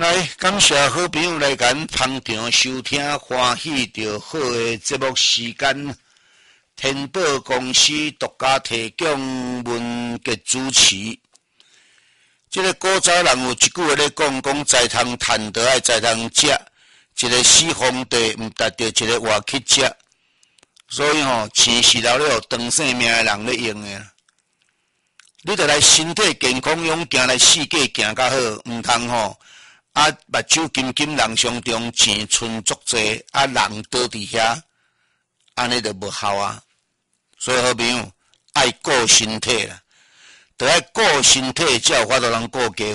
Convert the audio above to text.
来，感谢好朋友来咱捧场收听，欢喜着好的节目时间。天宝公司独家提供文杰主持。这个古早人有一句话咧讲在通赚得爱在通食，一个死皇帝毋达着一个活去食，所以钱是留了长性命的人咧用的。你着来身体健康勇行来世界行较好，毋通目睭金金人上中钱存足济，人倒伫遐，安尼就无效啊。所以好朋友爱顾身体啦，着爱顾身体，才有法度通顾家。